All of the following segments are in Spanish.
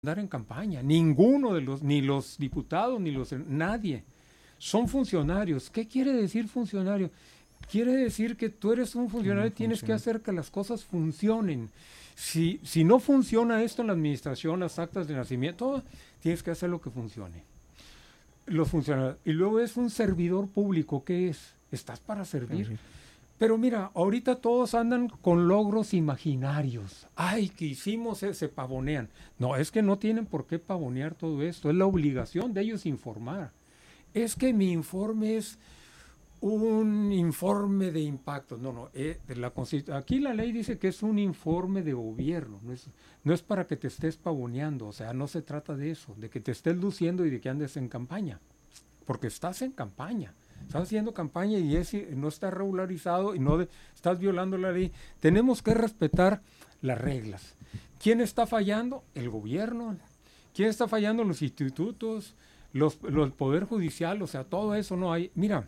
andar en campaña, ninguno de los, ni los diputados, nadie. Son funcionarios. ¿Qué quiere decir funcionario? Quiere decir que tú eres un funcionario y tienes que hacer que las cosas funcionen. Si no funciona esto en la administración, las actas de nacimiento, tienes que hacer lo que funcione. Los funcionarios. Y luego es un servidor público. ¿Qué es? Estás para servir. Pero mira, ahorita todos andan con logros imaginarios. Ay, que hicimos, se pavonean. No, es que no tienen por qué pavonear todo esto. Es la obligación de ellos informar. Es que mi informe es un informe de impacto. No, aquí la ley dice que es un informe de gobierno. No es para que te estés pavoneando. O sea, no se trata de eso, de que te estés luciendo y de que andes en campaña. Porque estás en campaña. Estás haciendo campaña y no está regularizado y no estás violando la ley. Tenemos que respetar las reglas. ¿Quién está fallando? El gobierno. ¿Quién está fallando? Los institutos, los poder judicial, o sea, todo eso no hay. Mira,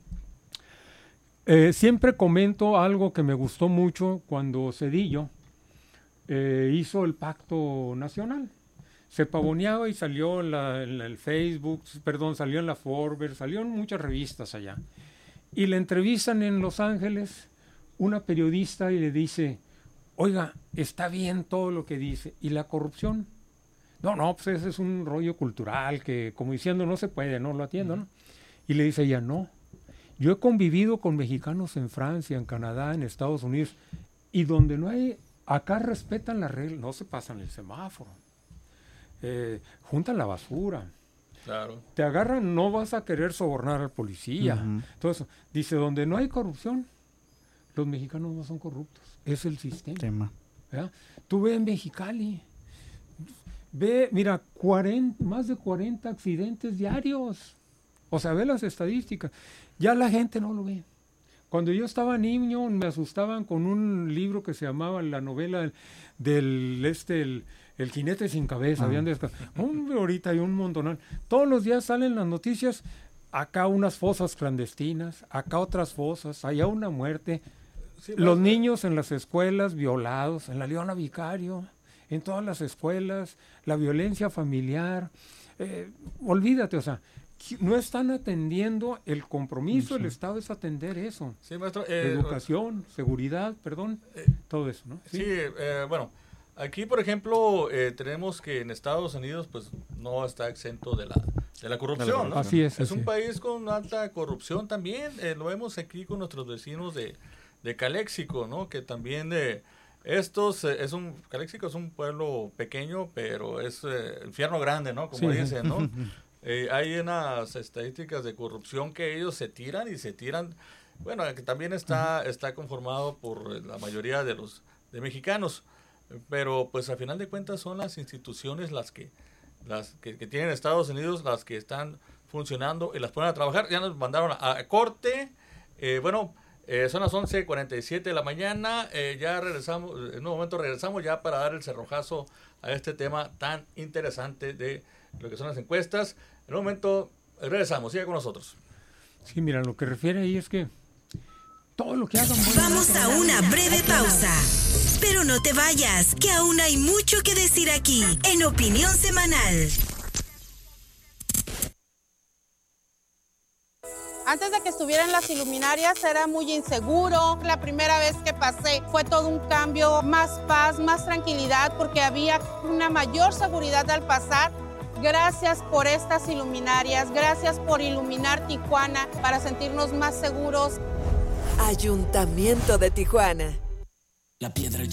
siempre comento algo que me gustó mucho cuando Zedillo hizo el Pacto Nacional. Se pavoneaba y salió en el Facebook, salió en la Forbes, salió en muchas revistas allá. Y le entrevistan en Los Ángeles una periodista y le dice, oiga, está bien todo lo que dice. ¿Y la corrupción? No, pues ese es un rollo cultural que, como diciendo, no se puede, no lo atiendo, ¿no? Y le dice ella, no, yo he convivido con mexicanos en Francia, en Canadá, en Estados Unidos, y donde no hay, acá respetan las reglas, no se pasan el semáforo. Juntan la basura. Claro. Te agarran, no vas a querer sobornar al policía. Entonces, dice, donde no hay corrupción, los mexicanos no son corruptos. Es el sistema. Tú ve en Mexicali, mira, más de 40 accidentes diarios. O sea, ve las estadísticas. Ya la gente no lo ve. Cuando yo estaba niño, me asustaban con un libro que se llamaba la novela El jinete sin cabeza. Ahorita hay un montonal. Todos los días salen las noticias, acá unas fosas clandestinas, acá otras fosas, allá una muerte. Sí, los niños en las escuelas violados, en la Leona Vicario, en todas las escuelas, la violencia familiar. Olvídate, o sea, no están atendiendo el compromiso del Estado es atender eso. Sí, maestro. Educación, seguridad, todo eso, ¿no? Sí, bueno, aquí, por ejemplo, tenemos que en Estados Unidos, pues, no está exento de la corrupción, ¿no? Así es. Es un país con alta corrupción también. Lo vemos aquí con nuestros vecinos de Caléxico, ¿no? Que también Caléxico es un pueblo pequeño, pero es infierno grande, ¿no? Como dicen, ¿no? Hay unas estadísticas de corrupción que ellos se tiran. Bueno, que también está conformado por la mayoría de mexicanos. Pero pues a final de cuentas son las instituciones las que tienen Estados Unidos las que están funcionando y las ponen a trabajar. Ya nos mandaron a corte. Son las 11:47 de la mañana. Ya regresamos, en un momento regresamos ya para dar el cerrojazo a este tema tan interesante de lo que son las encuestas. En un momento regresamos, sigue con nosotros. Sí, mira, lo que refiere ahí es que todo lo que hagan... Vamos a una breve pausa. Pero no te vayas, que aún hay mucho que decir aquí, en Opinión Semanal. Antes de que estuvieran las iluminarias era muy inseguro. La primera vez que pasé fue todo un cambio, más paz, más tranquilidad, porque había una mayor seguridad al pasar. Gracias por estas iluminarias, gracias por iluminar Tijuana para sentirnos más seguros. Ayuntamiento de Tijuana. La piedra